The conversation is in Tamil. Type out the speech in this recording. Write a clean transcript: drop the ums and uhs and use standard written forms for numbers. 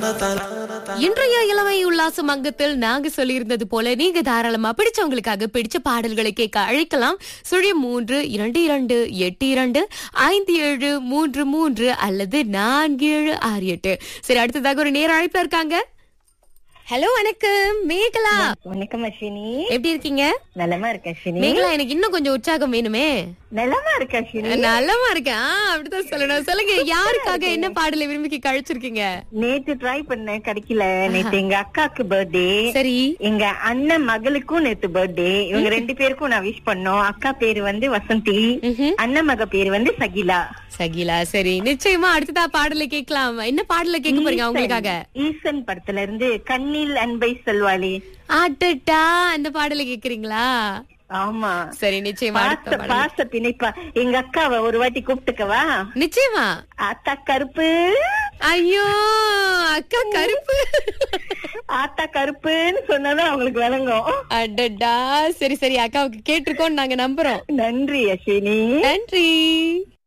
இன்றைய இளமை உல்லாச மங்கத்தில் நாங்க சொல்லியிருந்தது போல நீங்க தாராளமா பிடிச்சவங்களுக்காக பிடிச்ச பாடல்களை கேட்க அழைக்கலாம். 0322825733 அல்லது 4768. சரி, அடுத்ததாக ஒரு நேர அழைப்புல இருக்காங்க. ஹலோ, வணக்கம் மேகலா. வணக்கம் அஸ்வினி, எப்படி இருக்கீங்க? நலமா இருக்க அஸ்வினி. மேகலா, எனக்கு இன்னும் கொஞ்சம் உற்சாகம் வேணுமே. நலமா இருக்க அஸ்வினி. நலமா இருக்கேன். அப்படிதான் சொல்லணும். சொல்லுங்க, யாருக்காக என்ன பாடலை விரும்பி கழிச்சிருக்கீங்க? நேத்து ட்ரை பண்ண கிடைக்கல. நேத்து எங்க அக்காக்கு பர்த்டே. சரி, எங்க அண்ணன் மகளுக்கும் நேத்து பர்த்டே. இவங்க ரெண்டு பேருக்கும் நான் விஷ் பண்ணோம். அக்கா பேரு வந்து வசந்தி, அண்ணன் மக பேரு வந்து சகிலா. சகிலா. சரி, நிச்சயமா அடுத்ததா பாடலை கேட்கலாம். என்ன பாடலை கேட்க போறீங்க அவங்களுக்காக? ஈசன் படத்துல இருந்து கண்ணில் அன்பை செல்வாளே. ஆட்டட்டா, அந்த பாடலை கேக்குறீங்களா? ஆமா. சரி, நிச்சயமா அடுத்த பாடல். பாச பிணைப்பா. எங்க அக்காவை ஒரு வாட்டி கூப்பிட்டுக்கவா? நிச்சயமா. ஆத்தா கருப்பு. ஐயோ, அக்கா கருப்பு. ஆத்தா கருப்புன்னு சொன்னாதான் அவங்களுக்கு விளங்கும். அடடா. சரி சரி, அக்காவுக்கு கேட்டிருக்கோம், நாங்க நம்புறோம். நன்றி அஸ்வினி. நன்றி.